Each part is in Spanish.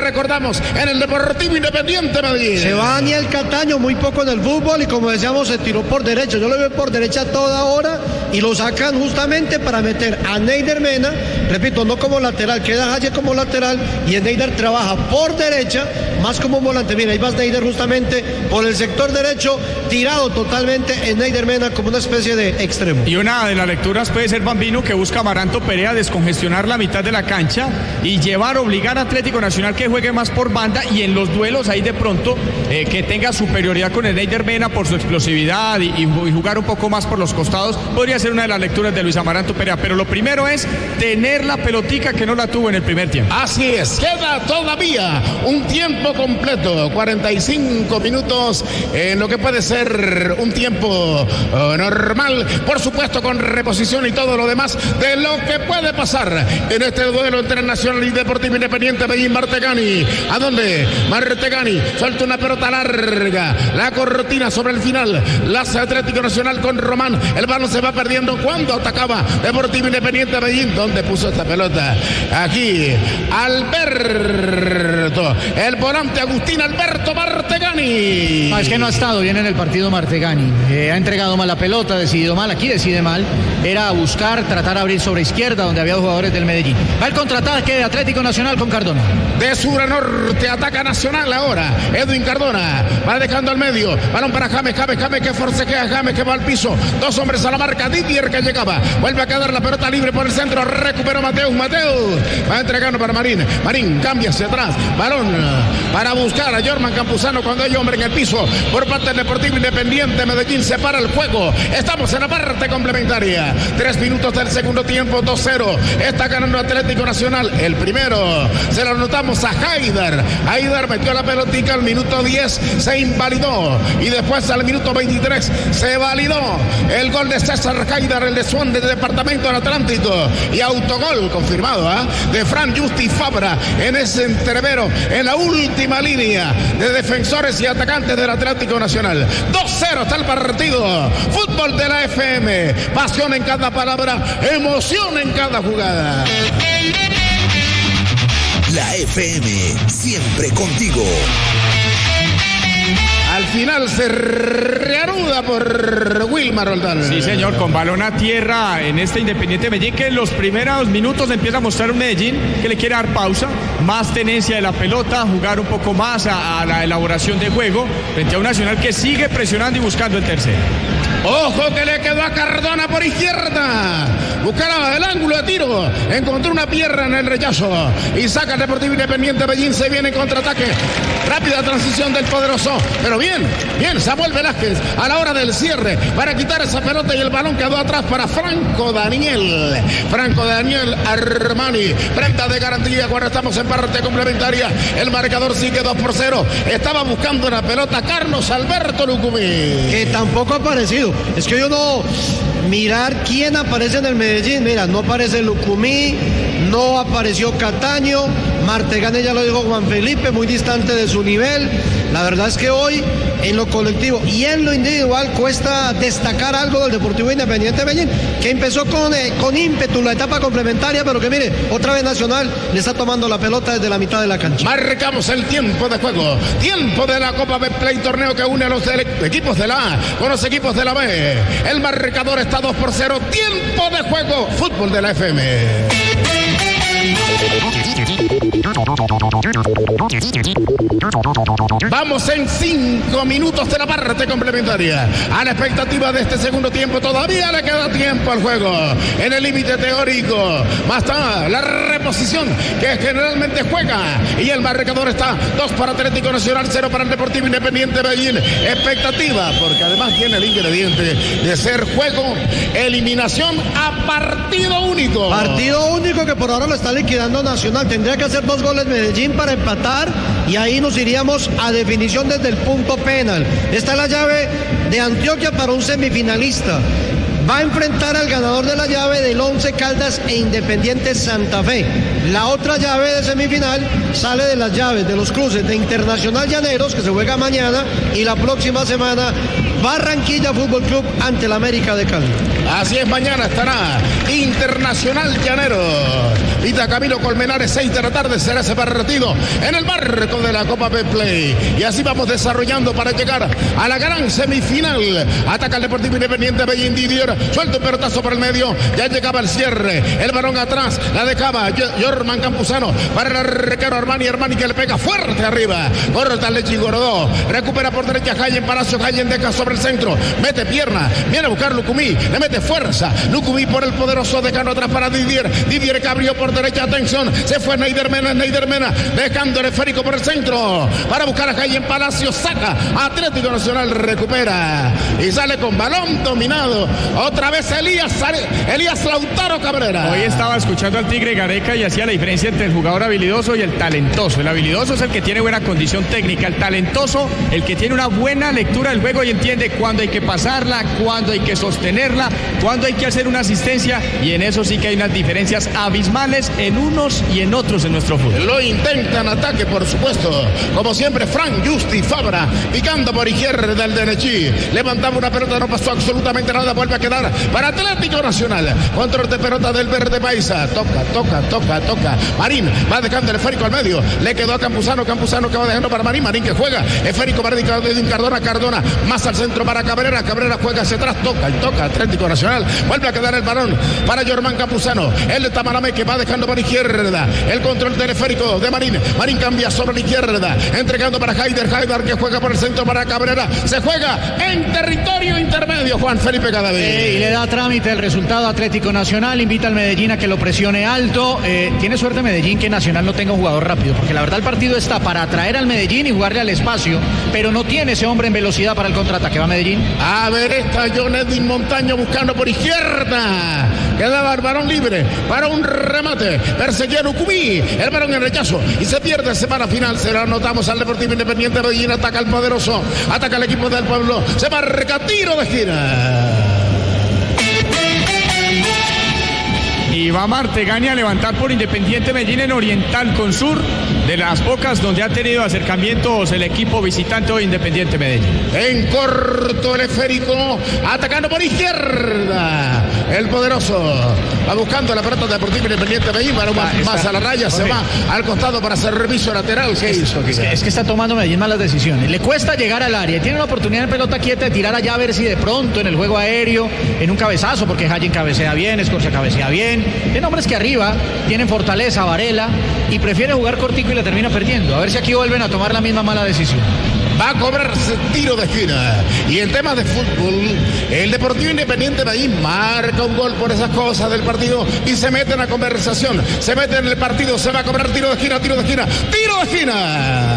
recordamos, en el Deportivo Independiente Medellín. Se va Daniel Cataño, muy poco en el fútbol, y como decíamos, se tiró por derecha. Yo lo veo por derecha toda hora y lo sacan justamente para meter a Neider Mena, repito, no como lateral, queda Haye como lateral y el Neider trabaja por derecha, más como un volante. Mira, ahí va Neider justamente por el sector derecho, tirado totalmente en Neider Mena como una especie de extremo. Y una de las lecturas puede ser Bambino, que busca Amaranto Perea descongestionar la mitad de la cancha y obligar a Atlético Nacional que juegue más por banda, y en los duelos ahí de pronto que tenga superioridad con el Neider Mena por su explosividad y jugar un poco más por los costados. Podría ser una de las lecturas de Luis Amaranto Perea, pero lo primero es tener la pelotica, que no la tuvo en el primer tiempo. Así es, queda todavía un tiempo completo, 45 minutos en lo que puede ser un tiempo normal, por supuesto con reposición y todo lo demás de lo que puede pasar en este duelo entre Nacional y Deportivo Independiente Medellín. Martegani, ¿a dónde? Martegani suelta una pelota larga, la cortina sobre el final, laza Atlético Nacional con Román, el balón se va perdiendo cuando atacaba Deportivo Independiente Medellín. ¿Dónde puso esta pelota? Aquí, Alberto, el volante Agustín Alberto Martegani. No, es que no ha estado bien en el partido Martegani, ha entregado mal la pelota, ha decidido mal, aquí decide mal, era buscar, tratar de abrir sobre izquierda donde había jugadores del Medellín. Va el contraataque de Atlético Nacional con Cardona. De sur a norte ataca Nacional ahora, Edwin Cardona va dejando al medio, balón para James que forcejea, James que va al piso, dos hombres a la marca, Didier que llegaba, vuelve a quedar la pelota libre por el centro, recuperó Mateus, va entregando para Marín cambia hacia atrás, balón para buscar a Jorman Campuzano cuando hay hombre en el piso por parte del Deportivo Independiente Medellín. Se para el juego, estamos en la parte complementaria, 3 minutos del segundo tiempo, 2-0, está ganando Atlético Nacional. El primero se lo anotamos a Haider metió la pelotica al minuto 10, se invalidó, y después al minuto 23 se validó el gol de César Haider, el de Swan del Departamento del Atlántico, y autogol confirmado de Fran Justi Fabra en ese entrevero en la última línea de defensores y atacantes del Atlético Nacional. 2-0 está el partido. Fútbol de la FM, pasión en cada palabra, emoción en cada jugada. La FM, siempre contigo. Al final se reanuda por Wilmar Roldán. Sí, señor, con balón a tierra en este Independiente Medellín, que en los primeros minutos empieza a mostrar un Medellín que le quiere dar pausa, más tenencia de la pelota, jugar un poco más a la elaboración de juego, frente a un Nacional que sigue presionando y buscando el tercero. Ojo que le quedó a Cardona por izquierda. Buscaba el ángulo de tiro. Encontró una pierna en el rechazo. Y saca el Deportivo Independiente Medellín. Se viene en contraataque. Rápida transición del poderoso. Pero bien Samuel Velázquez a la hora del cierre para quitar esa pelota, y el balón quedó atrás para Franco Daniel Armani. Prenda de garantía cuando estamos en parte complementaria. El marcador sigue 2-0. Estaba buscando la pelota Carlos Alberto Lucumí, que tampoco ha aparecido. Es que yo no mirar quién aparece en el Medellín. Mira, no aparece Lucumí, no apareció Cataño, Martegani, ya lo dijo Juan Felipe, muy distante de su nivel. La verdad es que hoy en lo colectivo y en lo individual cuesta destacar algo del Deportivo Independiente Medellín, que empezó con ímpetu la etapa complementaria, pero que mire, otra vez Nacional le está tomando la pelota desde la mitad de la cancha. Marcamos el tiempo de juego, tiempo de la Copa Betplay, torneo que une a los equipos de la A con los equipos de la B. El marcador está 2-0, tiempo de juego, fútbol de la FM. Vamos en 5 minutos de la parte complementaria. A la expectativa de este segundo tiempo, todavía le queda tiempo al juego. En el límite teórico, más está la reposición que generalmente juega. Y el marcador está 2 para Atlético Nacional, 0 para el Deportivo Independiente Medellín. Expectativa, porque además tiene el ingrediente de ser juego, eliminación a partido único. Partido único que por ahora lo está liquidando Nacional. Tendría que hacer 2 goles Medellín para empatar, y ahí nos iríamos a definición desde el punto penal. Esta es la llave de Antioquia para un semifinalista. Va a enfrentar al ganador de la llave del Once Caldas e Independiente Santa Fe. La otra llave de semifinal sale de las llaves de los cruces de Internacional Llaneros, que se juega mañana, y la próxima semana Barranquilla Fútbol Club ante el América de Cali. Así es, mañana estará Internacional Llanero. Vita Camilo Colmenares, 6 de la tarde será ese partido en el marco de la Copa Betplay. Y así vamos desarrollando para llegar a la gran semifinal. Ataca el Deportivo Independiente Medellín. Didier suelta un pelotazo por el medio. Ya llegaba el cierre. El balón atrás. La dejaba Jorman Campuzano para el arquero Armani que le pega fuerte arriba. Corta Lechi Gorodó. Recupera por derecha Jayen Palacio. Jayen deja sobre el centro. Mete pierna. Viene a buscar Lucumí. Le mete fuerza. Lucumí por el poderoso. Dejando atrás para Didier. Didier que abrió por derecha. Atención. Se fue Neider Mena. Dejando el esférico por el centro. Para buscar a Jayen Palacio. Saca. Atlético Nacional recupera. Y sale con balón dominado. Otra vez Elías Lautaro Cabrera. Hoy estaba escuchando al Tigre Gareca y hacía la diferencia entre el jugador habilidoso y el talentoso. El habilidoso es el que tiene buena condición técnica. El talentoso, el que tiene una buena lectura del juego y entiende cuándo hay que pasarla, cuándo hay que sostenerla, cuándo hay que hacer una asistencia. Y en eso sí que hay unas diferencias abismales en unos y en otros en nuestro fútbol. Lo intentan ataque, por supuesto. Como siempre, Frank Justi Fabra picando por izquierda del Denechi. Levantaba una pelota, no pasó absolutamente nada. Vuelve a quedar para Atlético Nacional. Control de pelota del Verde Paisa. Toca. Marín va dejando el esférico al medio. Le quedó a Campuzano que va dejando para Marín que juega. Esférico para Edwin Cardona. Más al centro para Cabrera juega hacia atrás. Toca Atlético Nacional. Vuelve a quedar el balón para Jorman Campuzano. El de Tamarame que va dejando por izquierda. El control del esférico de Marín cambia sobre la izquierda. Entregando para Haider que juega por el centro para Cabrera. Se juega en territorio intermedio. Juan Felipe Cadavid. Y le da trámite el resultado a Atlético Nacional. Invita al Medellín a que lo presione alto. Tiene suerte Medellín que Nacional no tenga un jugador rápido, porque la verdad el partido está para atraer al Medellín y jugarle al espacio, pero no tiene ese hombre en velocidad para el contraataque. ¿Va Medellín? A ver, está John Edwin Montaño buscando por izquierda. Quedaba el balón libre para un remate. Perseguía Lucumí. El balón en rechazo y se pierde semana final. Se lo anotamos al Deportivo Independiente Medellín. Ataca el poderoso. Ataca el equipo del pueblo. Se marca tiro de esquina. Y va Martegani a levantar por Independiente Medellín en Oriental con Sur, de las pocas donde ha tenido acercamientos el equipo visitante de Independiente Medellín. En corto el esférico, atacando por izquierda. El poderoso va buscando la pelota Deportivo Independiente Medellín, para más a la raya, se va al costado para hacer servicio lateral. ¿Qué hizo? Es que está tomando Medellín malas decisiones. Le cuesta llegar al área. Tiene la oportunidad en pelota quieta de tirar allá a ver si de pronto en el juego aéreo, en un cabezazo, porque Jayen cabecea bien, Escorcia cabecea bien. Tiene hombres que arriba tienen fortaleza, Varela, y prefiere jugar cortico y le termina perdiendo. A ver si aquí vuelven a tomar la misma mala decisión. Va a cobrarse tiro de esquina. Y en temas de fútbol, el Deportivo Independiente Medellín marca un gol por esas cosas del partido y se mete en la conversación. Se mete en el partido, se va a cobrar tiro de esquina.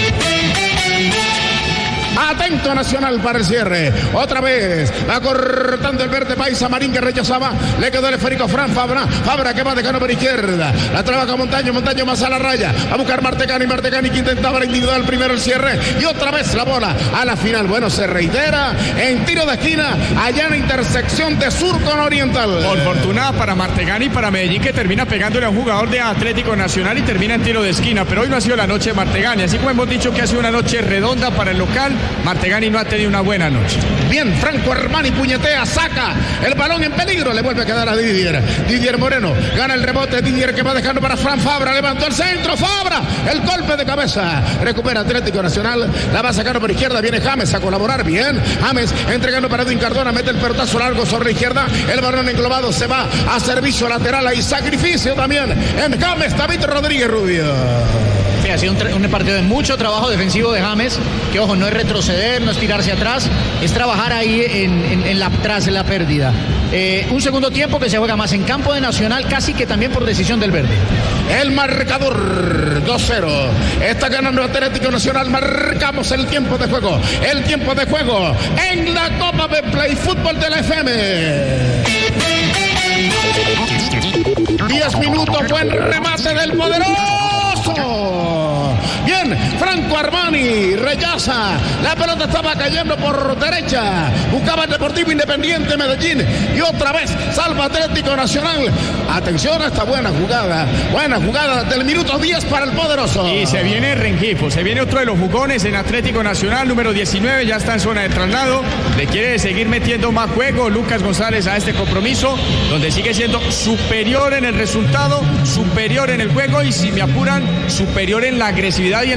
Atento Nacional para el cierre. Otra vez va cortando el Verde Paisa. Marín que rechazaba. Le quedó el esférico Fran Fabra que va dejando por izquierda. La trabaja Montaño más a la raya. A buscar Martegani que intentaba la individual primero el cierre. Y otra vez la bola a la final. Bueno, se reitera en tiro de esquina allá en la intersección de Sur con Oriental. Por fortuna para Martegani y para Medellín, que termina pegándole a un jugador de Atlético Nacional y termina en tiro de esquina. Pero hoy no ha sido la noche de Martegani. Así como hemos dicho que ha sido una noche redonda para el local, Martegani no ha tenido una buena noche. Bien, Franco Armani puñetea, saca el balón en peligro, le vuelve a quedar a Didier Moreno, gana el rebote, Didier que va dejando para Fran Fabra, levantó el centro, Fabra, el golpe de cabeza, recupera Atlético Nacional, la va sacando por izquierda, viene James a colaborar, bien, James entregando para Edwin Cardona, mete el pelotazo largo sobre la izquierda, el balón englobado se va a servicio lateral, hay sacrificio también en James, David Rodríguez Rubio. Ha sido un partido de mucho trabajo defensivo de James, que ojo, no es retroceder, no es tirarse atrás, es trabajar ahí tras la pérdida. Un segundo tiempo que se juega más en campo de Nacional, casi que también por decisión del Verde. El marcador 2-0. Está ganando Atlético Nacional. Marcamos el tiempo de juego. El tiempo de juego en la Copa Betplay Fútbol de la FM. 10 minutos, buen remate del poderoso. Bien, bien. Franco Armani rechaza. La pelota estaba cayendo por derecha. Buscaba el Deportivo Independiente Medellín. Y otra vez salva Atlético Nacional. Atención a esta buena jugada. Buena jugada del minuto 10 para el poderoso. Y se viene Rengifo. Se viene otro de los jugones en Atlético Nacional, número 19. Ya está en zona de traslado. Le quiere seguir metiendo más juego Lucas González a este compromiso, donde sigue siendo superior en el resultado, superior en el juego y, si me apuran, superior en la agresividad y en